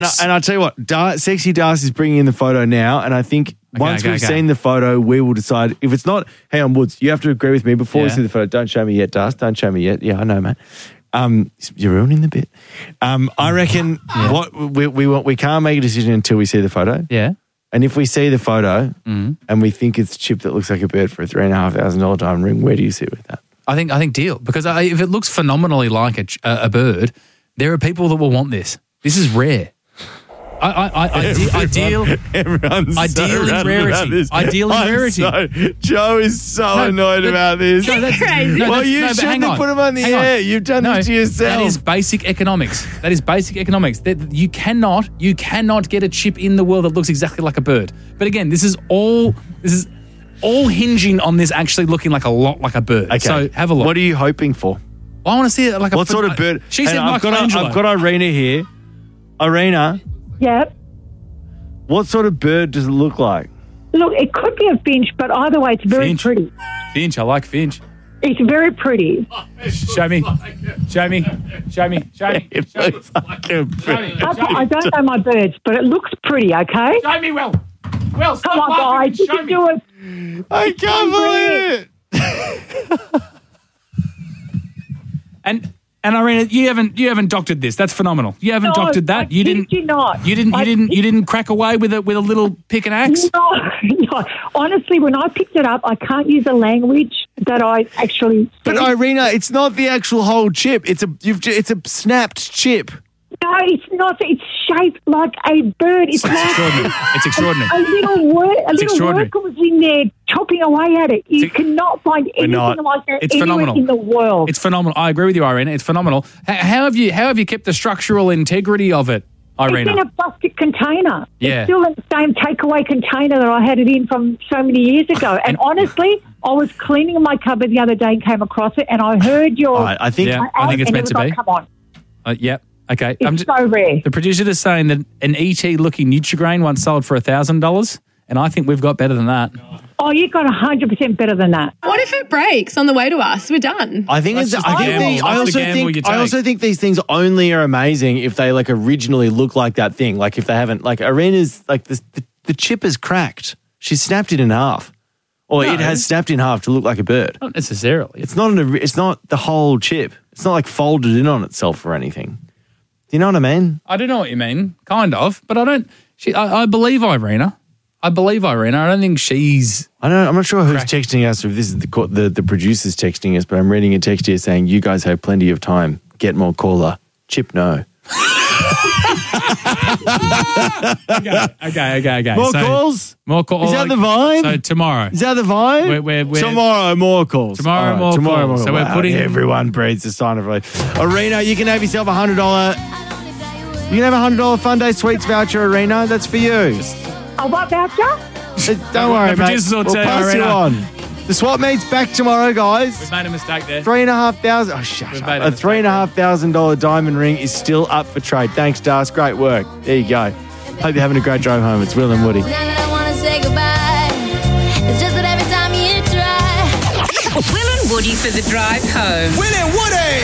No, and I'll tell you what, Sexy Das is bringing in the photo now, and I think once we've seen the photo, we will decide. If it's not, hang on, Woods, you have to agree with me before we see the photo. Don't show me yet, Das. Don't show me yet. Yeah, I know, mate. You're ruining the bit. I reckon what we can't make a decision until we see the photo. Yeah. And if we see the photo and we think it's a chip that looks like a bird for a $3,500 diamond ring, where do you sit with that? I think deal, because if it looks phenomenally like a bird, there are people that will want this. This is rare. I deal in rarity. I deal in rarity. Joe is so annoyed about this. No, that's crazy. Well, you shouldn't have put him on the air. You've done this to yourself. That is basic economics. You cannot get a chip in the world that looks exactly like a bird. But again, this is all hinging on this actually looking like a lot like a bird. Okay. So have a look. What are you hoping for? I want to see it like a. What sort of bird? She said Michelangelo. I've got Irina here. Irina. Yep. What sort of bird does it look like? Look, it could be a finch, but either way, it's very pretty. Finch, I like finch. It's very pretty. Show me. It looks like a bird. I don't know my birds, but it looks pretty, okay? Show me, Will. Come on, guys, you can do it. I can't believe it. And Irina, you haven't doctored this. That's phenomenal. You haven't doctored that. You didn't. You didn't crack away with a little pick and axe. No. Honestly, when I picked it up, I can't use the language that I actually. But Irina, it's not the actual whole chip. It's a snapped chip. No, it's not. It's shaped like a bird. It's extraordinary. It's extraordinary. A little worker was in there chopping away at it. You cannot find anything like that anywhere in the world. It's phenomenal. I agree with you, Irina. It's phenomenal. How have you kept the structural integrity of it, Irina? It's in a plastic container. Yeah. It's still in the same takeaway container that I had it in from so many years ago. And honestly, I was cleaning my cupboard the other day and came across it, and I heard your. I think it's meant to be. Come on. Yep. Okay. It's so rare. The producer is saying that an ET-looking Nutrigrain once sold for $1,000, and I think we've got better than that. Oh, you got 100% better than that. What if it breaks on the way to us? We're done. I also think these things only are amazing if they like originally look like that thing. Like if they haven't, like Irina's, like the chip is cracked. She's snapped it in half. Or it has snapped in half to look like a bird. Not necessarily. It's not the whole chip. It's not like folded in on itself or anything. Do you know what I mean? I do know what you mean, kind of, but I don't. I believe Irina. I don't think she's. I'm not sure who's texting us, or if this is the producers texting us, but I'm reading a text here saying, "You guys have plenty of time. Get more caller. Chip no." Okay. More calls. Is that the vibe? So tomorrow. Is that the vibe? We're tomorrow more calls. Tomorrow more calls. So we're putting everyone breathes a sign of relief. Irina, you can have yourself $100. You can have $100 Fun Day Sweets voucher, Irina. That's for you. A what voucher? Don't worry, mate. We'll pass you on. The swap meet's back tomorrow, guys. We've made a mistake there. $3,500. Oh, shut up. A $3,500 diamond ring is still up for trade. Thanks, Das. Great work. There you go. Hope you're having a great drive home. It's Will and Woody. Now that I want to say goodbye, it's just that every time you try. Will and Woody for the drive home. Will and Woody!